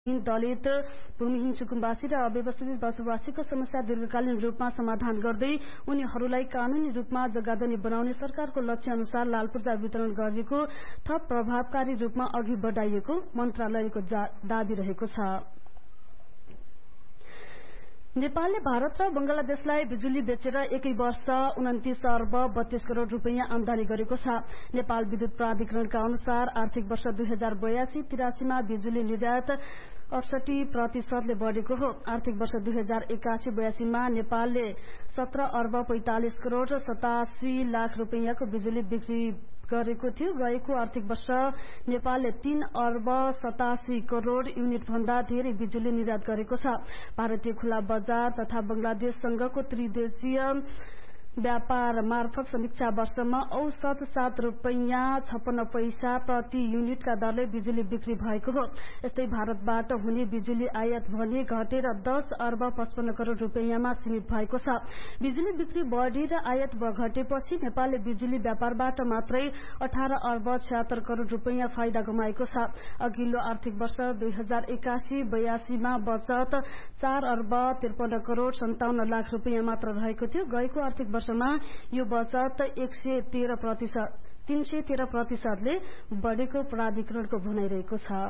दलित भूमिहीन सुकुम्बासी र अव्यवस्थित बसोबासीको समस्या दीर्घकालीन रूपमा समाधान गर्दै उनीहरूलाई कानूनी रूपमा जग्गाधनी बनाउने सरकारको लक्ष्य अनुसार लाल पूर्जा वितरण गरेको थप प्रभावकारी रूपमा अघि बढाइएको मन्त्रालयको दावी रहेको छ। नेपालले भारत र बंगलादेशलाई बिजुली बेचेर एकै वर्ष 29 अर्ब 32 करोड़ रूपैयाँ आमदानी गरेको छ। नेपाल विद्युत प्राधिकरणका अनुसार आर्थिक वर्ष 2082-83 मा बिजुली निर्यात 68% बढ़ेको हो। आर्थिक वर्ष 2081-82 मा नेपालले 17 अर्ब 45 करोड़ 87 लाख रूपैयाँको बिजुली बिक्री गरेको थियो। गएको आर्थिक वर्ष नेपालले 3 अर्ब 87 करोड़ युनिट भन्दा धेरै बिजुली निर्यात गरेको छ। भारतीय खुला बजार तथा बंगलादेशसँगको त्रिदेशीय व्यापार मार्फत समीक्षा वर्षमा औसत 7 रुपैयाँ 56 पैसा प्रति युनिटका दरले बिजुली बिक्री भएको हो। यस्तै भारतबाट हुने बिजुली आयात भने घटेर 10 अर्ब 55 करोड़ रूपैयाँमा सीमित भएको छ। बिजुली बिक्री बढ़ेर आयात घटेपछि नेपालले बिजुली व्यापारबाट मात्रै 18 अर्ब 76 करोड़ रूपैयाँ फाइदा कमाएको छ। अघिल्लो आर्थिक वर्ष 2081-82 मा बचत 4 अर्ब 53 करोड़ 57 लाख रूपैयाँ मात्र रहेको थियो। गएको आर्थिक वर्षमा यो बचत 313% बढ़ेको प्राधिकरणको भनाइरहेको छ।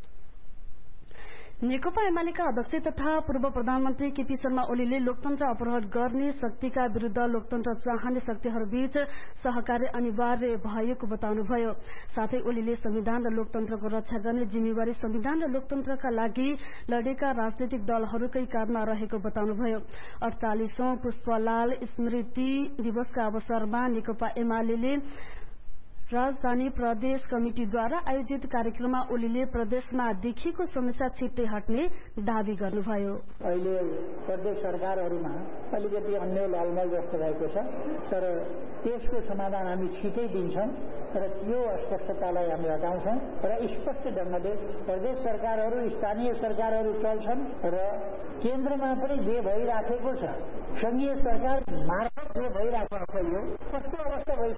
नेकपा एमालेका अध्यक्ष तथा पूर्व प्रधानमन्त्री केपी शर्मा ओलीले लोकतन्त्र अपहरण गर्ने शक्तिका विरूद्ध लोकतन्त्र चाहने शक्तिहरूबीच सहकार्य अनिवार्य भएको बताउनुभयो। साथै ओलीले संविधान र लोकतन्त्रको रक्षा गर्ने जिम्मेवारी संविधान र लोकतन्त्रका लागि लडेका राजनैतिक दलहरूकै काँधमा रहेको बताउनुभयो। 48औं पुष्पलाल स्मृति दिवसका अवसरमा नेकपा एमाले राजधानी प्रदेश कमिटिद्वारा आयोजित कार्यक्रममा ओलीले प्रदेशमा देखिएको समस्या छिट्टै हट्ने दावी गर्नुभयो। अहिले प्रदेश सरकारहरूमा अलिकति अन्य ललमल जस्तो भएको छ, तर त्यसको समाधान हामी छिटै दिन्छौं र यो अस्पष्टतालाई हामी हटाउँछौं र स्पष्ट ढंगले प्रदेश सरकारहरू स्थानीय सरकारहरू चल्छन् र केन्द्रमा पनि जे भइराखेको छ संघीय सरकार मार्फत जे भइराखेको छ यो कस्तो अवस्था भइ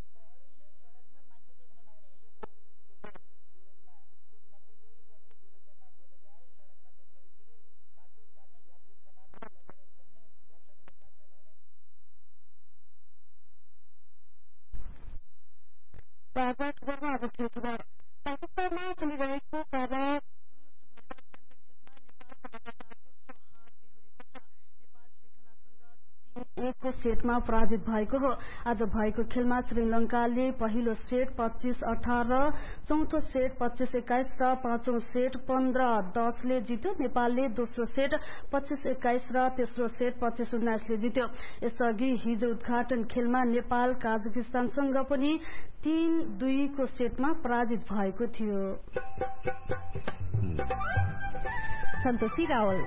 पाकिस्तानमा चलिरहेको एक सेटमा पराजित भएको हो। आज भएको खेलमा श्रीलंकाले पहिलो सेट 25-18, चौथो सेट 25-21 र पाँचौं सेट 15-10 ले जित्यो। नेपालले दोस्रो सेट 25-21 र तेस्रो सेट 25-19 ले जित्यो। यसअघि हिजो उद्घाटन खेलमा नेपाल काजाकिस्तानसँग पनि 3-2 को सेटमा पराजित भएको थियो। सन्तोषी रावल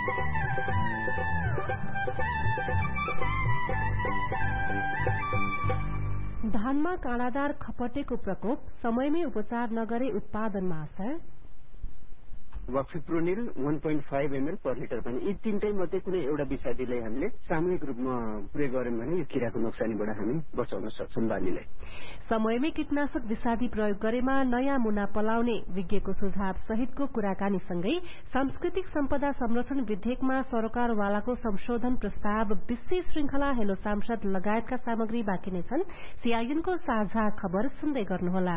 धानमा काँडादार खपटेको प्रकोप, समयमै उपचार नगरे उत्पादनमा असर। वाक्सिप्रोनिल 1.5 ml पर लिटर पनि यी तीनटै मध्ये कुनै एउटा विषादीलाई हामीले सामूहिक रूपमा प्रयोग गर्यौं भने यो किराको नोक्सानीबाट हामी बचाउन सक्छौं बालीलाई। समयमै कीटनाशक विषादी प्रयोग गरेमा नयाँ मुना पलाउने विज्ञको सुझाव सहितको कुराकानीसँगै सांस्कृतिक सम्पदा संरक्षण विधेयकमा सरकारवालाको संशोधन प्रस्ताव विशेष श्रृंखला हेलो सांसद लगायतका सामग्री बाँकी नै छन्। सीआईएनको साझा खबर सुन्दै गर्नुहोला।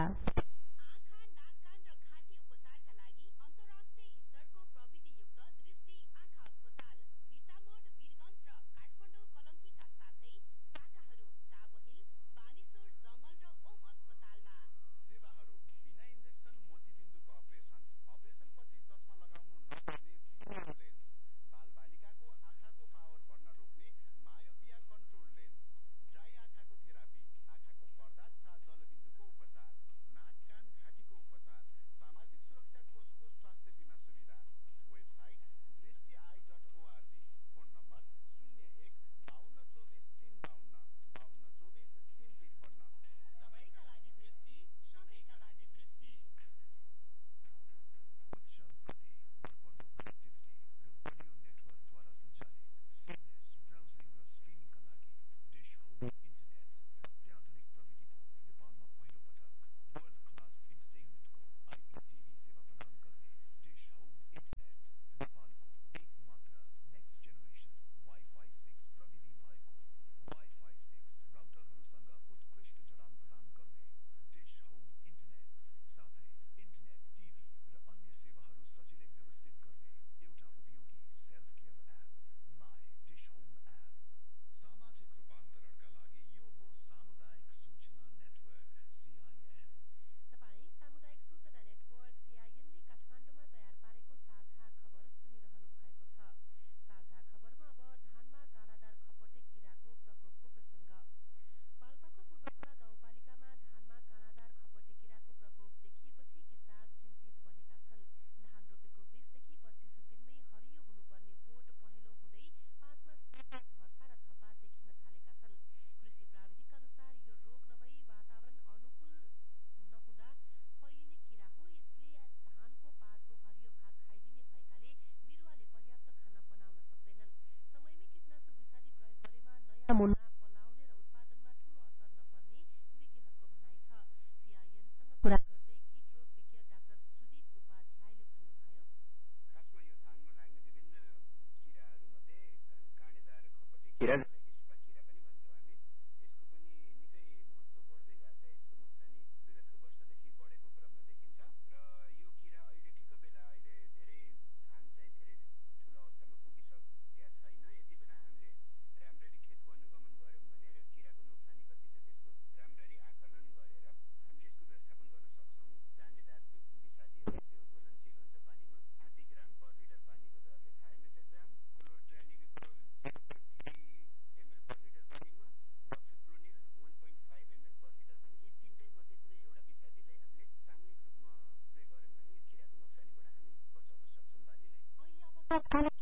किरा हिस्पा किरा पनि भन्छौँ हामी, यसको पनि निकै महत्त्व बढ्दै गएको छ। यसको नोक्सानी विगतको वर्षदेखि बढेको क्रममा देखिन्छ र यो किरा अहिले ठिक्क बेला अहिले धेरै धान चाहिँ धेरै ठुलो अवस्थामा पुगिसकेका छैन। यति बेला हामीले राम्ररी खेतको अनुगमन गर्यौं भने र किराको नोक्सानी कति छ त्यसको राम्ररी आकलन गरेर हामीले यसको व्यवस्थापन गर्न सक्छौं। दानेदार विषादीहरू त्यो घुलनशील हुन्छ पानीमा। 5 ग्राम पर लिटर पानीको दरले थाइमेथाक्जाम, क्लोरट्राइनिलिप्रोल 0.3 ml पर लिटर पानीमा, र फिप्रोनिल 1.5 ml पर लिटर पानी। यी तीनटै मध्ये कुनै एउटा विषादीलाई हामीले सामूहिक रूपमा प्रयोग गर्यौं भने किराको नोक्सानीबाट हामी बचाउन सक्छौं बालीलाई।